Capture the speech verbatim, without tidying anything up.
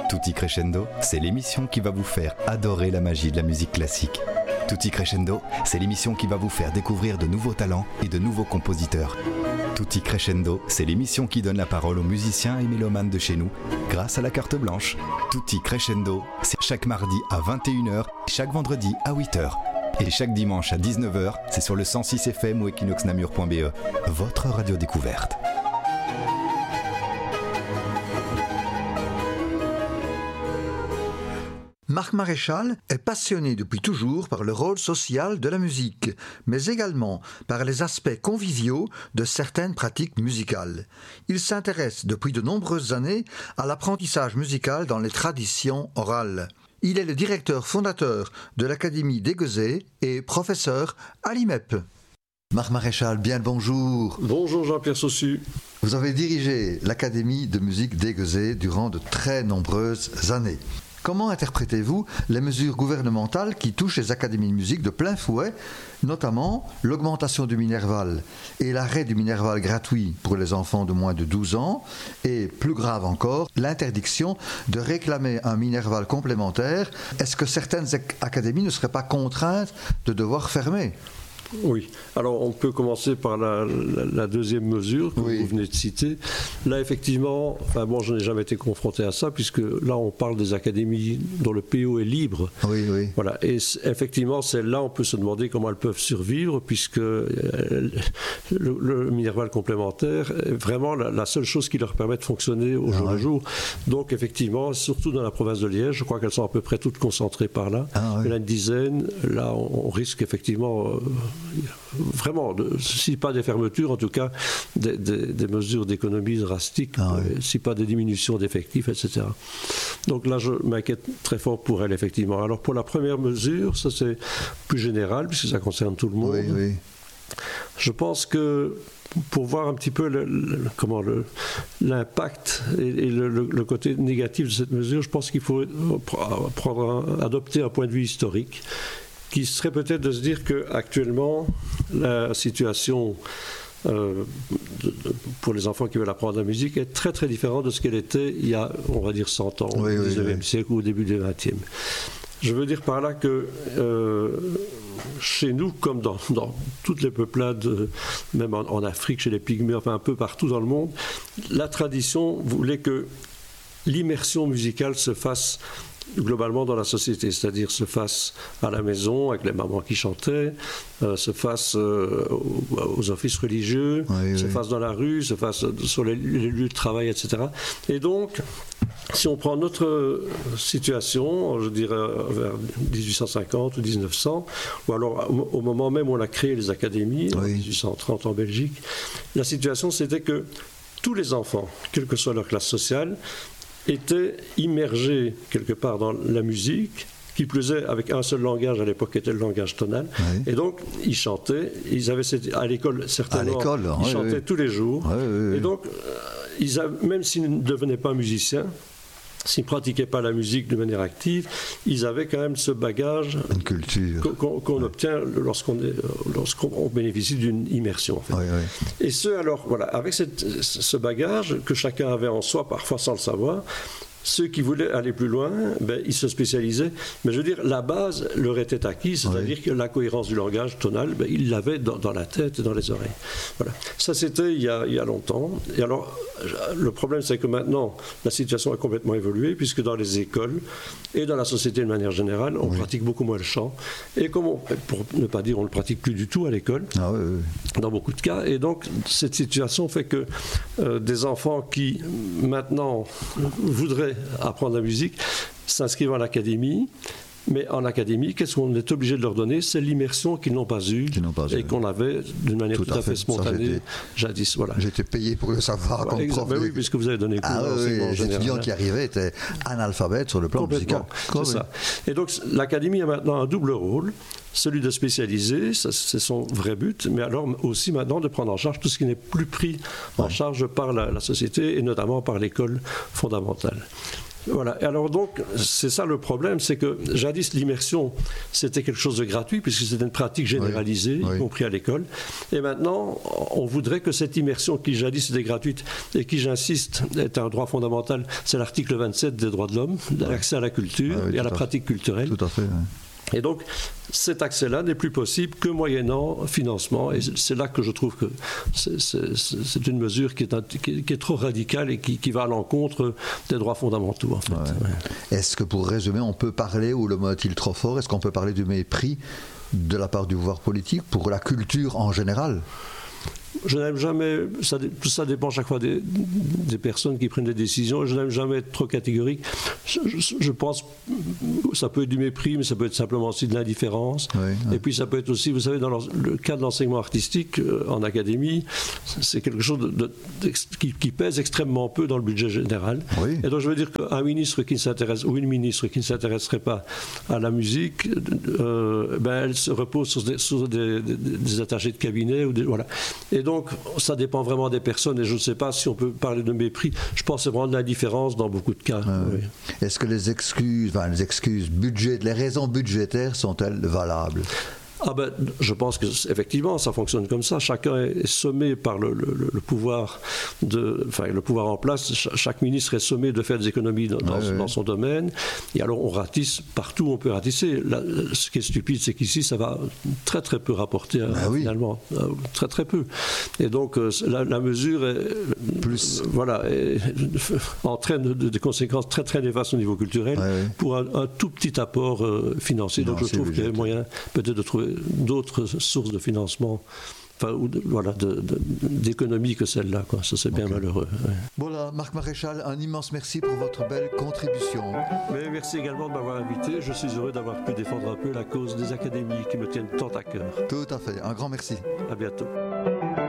Tutti Crescendo, c'est l'émission qui va vous faire adorer la magie de la musique classique. Tutti Crescendo, c'est l'émission qui va vous faire découvrir de nouveaux talents et de nouveaux compositeurs. Tutti Crescendo, c'est l'émission qui donne la parole aux musiciens et mélomanes de chez nous grâce à la carte blanche. Tutti Crescendo, c'est chaque mardi à vingt et une heures, chaque vendredi à huit heures. Et chaque dimanche à dix-neuf heures, c'est sur le cent six F M ou equinox namur point b e, votre radio découverte. Marc Maréchal est passionné depuis toujours par le rôle social de la musique, mais également par les aspects conviviaux de certaines pratiques musicales. Il s'intéresse depuis de nombreuses années à l'apprentissage musical dans les traditions orales. Il est le directeur fondateur de l'Académie d'Aiguezé et professeur à l'I M E P. Marc Maréchal, bien le bonjour. Bonjour Jean-Pierre Saussu. Vous avez dirigé l'Académie de musique d'Aiguezé durant de très nombreuses années. Comment interprétez-vous les mesures gouvernementales qui touchent les académies de musique de plein fouet, notamment l'augmentation du Minerval et l'arrêt du Minerval gratuit pour les enfants de moins de douze ans et, plus grave encore, l'interdiction de réclamer un Minerval complémentaire? Est-ce que certaines académies ne seraient pas contraintes de devoir fermer ? Oui, alors on peut commencer par la, la, la deuxième mesure que oui. vous venez de citer. Là, effectivement, enfin bon, je n'ai jamais été confronté à ça, puisque là, on parle des académies dont le P O est libre. Oui, oui. Voilà, et effectivement, celles-là, on peut se demander comment elles peuvent survivre, puisque euh, le, le Minerval complémentaire est vraiment la, la seule chose qui leur permet de fonctionner au ah, jour oui. le jour. Donc, effectivement, surtout dans la province de Liège, je crois qu'elles sont à peu près toutes concentrées par là. Ah, oui. Il y en a une dizaine. Là, on, on risque effectivement... Euh, vraiment, de, si pas des fermetures, en tout cas des, des, des mesures d'économie drastiques, ah ouais. si pas des diminutions d'effectifs, et cetera. Donc là, je m'inquiète très fort pour elle, effectivement. Alors pour la première mesure, ça c'est plus général, puisque ça concerne tout le monde. Oui, oui. Je pense que pour voir un petit peu le, le, comment le, l'impact et, et le, le, le côté négatif de cette mesure, je pense qu'il faut prendre un, adopter un point de vue historique, qui serait peut-être de se dire qu'actuellement, la situation euh, de, de, pour les enfants qui veulent apprendre la musique est très très différente de ce qu'elle était il y a, on va dire, cent ans, oui, au dix-neuvième oui, siècle oui. ou au début du vingtième. Je veux dire par là que euh, chez nous, comme dans, dans toutes les peuplades, même en, en Afrique, chez les Pygmées, enfin un peu partout dans le monde, la tradition voulait que l'immersion musicale se fasse globalement dans la société, c'est-à-dire se fasse à la maison avec les mamans qui chantaient, euh, se fasse euh, aux, aux offices religieux, oui, se oui. fasse dans la rue, se fasse sur les, les lieux de travail, et cetera. Et donc, si on prend notre situation, je dirais vers dix-huit cent cinquante ou dix-neuf cents, ou alors au moment même où on a créé les académies, oui. en dix-huit cent trente en Belgique, la situation c'était que tous les enfants, quelle que soit leur classe sociale, étaient immergés quelque part dans la musique, qui plus est avec un seul langage à l'époque qui était le langage tonal. Oui. Et donc, ils chantaient, ils avaient cette, à l'école certainement, à l'école, ils oui, chantaient oui. tous les jours. Oui, oui, oui. Et donc, ils avaient, même s'ils ne devenaient pas musiciens, s'ils ne pratiquaient pas la musique de manière active, ils avaient quand même ce bagage une culture. qu'on, qu'on ouais. obtient lorsqu'on, est, lorsqu'on bénéficie d'une immersion. En fait. Ouais, ouais. Et ce, alors, voilà, avec cette, ce bagage que chacun avait en soi, parfois sans le savoir, ceux qui voulaient aller plus loin, ben, ils se spécialisaient. Mais je veux dire, la base leur était acquise, c'est-à-dire oui. que la cohérence du langage tonal, ben, ils l'avaient dans, dans la tête et dans les oreilles. Voilà. Ça, c'était il y a, il y a longtemps. Et alors, le problème, c'est que maintenant, la situation a complètement évolué, puisque dans les écoles et dans la société de manière générale, on oui. pratique beaucoup moins le chant. Et comme on, pour ne pas dire on ne le pratique plus du tout à l'école, ah, oui, oui. dans beaucoup de cas. Et donc, cette situation fait que euh, des enfants qui, maintenant, voudraient apprendre la musique, s'inscrivent à l'académie, mais en académie, qu'est-ce qu'on est obligé de leur donner? C'est l'immersion qu'ils n'ont pas eue n'ont pas et eu. qu'on avait d'une manière tout, tout à fait, fait spontanée ça, jadis. Voilà. J'étais payé pour le savoir voilà, comme prof. Ben oui, puisque vous avez donné cours. Ah oui, les étudiants qui arrivaient étaient analphabètes sur le plan musical. C'est oui. ça. Et donc, l'académie a maintenant un double rôle. Celui de spécialiser, ça, c'est son vrai but, mais alors aussi maintenant de prendre en charge tout ce qui n'est plus pris en ouais. charge par la, la société et notamment par l'école fondamentale. Voilà. Et alors donc, c'est ça le problème, c'est que jadis l'immersion, c'était quelque chose de gratuit, puisque c'était une pratique généralisée, oui, oui. y compris à l'école. Et maintenant, on voudrait que cette immersion qui jadis était gratuite, et qui, j'insiste, est un droit fondamental, c'est l'article vingt-sept des droits de l'homme, l'accès à la culture oui, oui, et à la pratique culturelle. Tout à fait, oui. Et donc, cet accès-là n'est plus possible que moyennant financement. Et c'est là que je trouve que c'est, c'est, c'est une mesure qui est, un, qui, qui est trop radicale et qui, qui va à l'encontre des droits fondamentaux, en fait. Ouais. Ouais. Est-ce que, pour résumer, on peut parler, ou le mot est-il trop fort, est-ce qu'on peut parler du mépris de la part du pouvoir politique pour la culture en général ? Je n'aime jamais, ça, tout ça dépend chaque fois des, des personnes qui prennent des décisions, je n'aime jamais être trop catégorique. Je, je, je pense, ça peut être du mépris, mais ça peut être simplement aussi de l'indifférence. Oui, oui. Et puis ça peut être aussi, vous savez, dans le cas de l'enseignement artistique euh, en académie, c'est quelque chose de, de, de, qui, qui pèse extrêmement peu dans le budget général. Oui. Et donc je veux dire qu'un ministre qui ne s'intéresse, ou une ministre qui ne s'intéresserait pas à la musique, euh, ben elle se repose sur des, sur des, des, des attachés de cabinet, ou des, voilà. Et donc, ça dépend vraiment des personnes, et je ne sais pas si on peut parler de mépris. Je pense que c'est vraiment de l'indifférence dans beaucoup de cas. Euh, oui. Est-ce que les excuses, enfin, les excuses budget, les raisons budgétaires sont-elles valables ? Ah ben, je pense qu'effectivement, ça fonctionne comme ça. Chacun est sommé par le, le, le pouvoir de, enfin, le pouvoir en place. Chaque ministre est sommé de faire des économies dans, dans, ouais, dans son domaine. Et alors, on ratisse partout où on peut ratisser. Là, ce qui est stupide, c'est qu'ici, ça va très, très peu rapporter, ben oui. finalement. Très, très peu. Et donc, la, la mesure est, Plus. Voilà, est, entraîne des conséquences très, très néfastes au niveau culturel ouais, ouais. pour un, un tout petit apport euh, financier. Donc, non, je trouve qu'il y a moyen peut-être de trouver d'autres sources de financement, enfin, ou de, voilà, de, de, d'économie que celle-là, quoi. Ça, c'est bien okay. malheureux. Ouais. Voilà, Marc Maréchal, un immense merci pour votre belle contribution. Mais merci également de m'avoir invité. Je suis heureux d'avoir pu défendre un peu la cause des académies qui me tiennent tant à cœur. Tout à fait. Un grand merci. À bientôt.